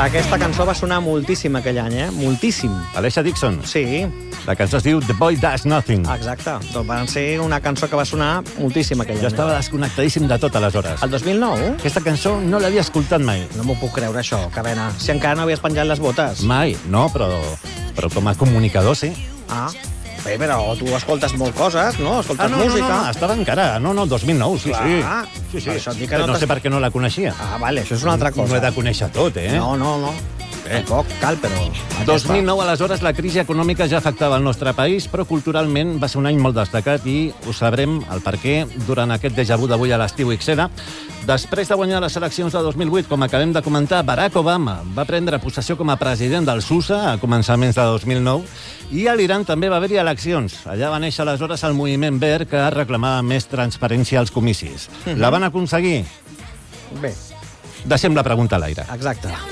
Aquesta cançó va sonar moltíssim aquell any, Moltíssim. Alessia Dixon. Sí. La cançó es diu The Boy Does Nothing. Exacte. Doncs va ser una cançó que va sonar moltíssim aquell any. Jo estava desconnectadíssim de tot aleshores. El 2009? Aquesta cançó no l'havia escoltat mai. No m'ho puc creure, això, Carena. Si encara no havies penjat les botes. Mai, no, però com a comunicador, sí. Ah, bé, però tu escoltes molt coses, no? Escoltes música. No, estava encara. No, 2009, sí. Sí. Per això et dic que no sé per què no la coneixia. Ah, vale, això és una altra cosa. No he de conèixer tot, No. Tampoc cal, però... 2009, aleshores, la crisi econòmica ja afectava el nostre país, però culturalment va ser un any molt destacat i ho sabrem el perquè durant aquest déjà vu d'avui a l'Estiu Xera. Després de guanyar les eleccions de 2008, com acabem de comentar, Barack Obama va prendre possessió com a president dels USA a començaments de 2009 i a l'Iran també va haver-hi eleccions. Allà va néixer aleshores el moviment verd que reclamava més transparència als comicis. La van aconseguir? Bé. Deixem la pregunta a l'aire. Exacte.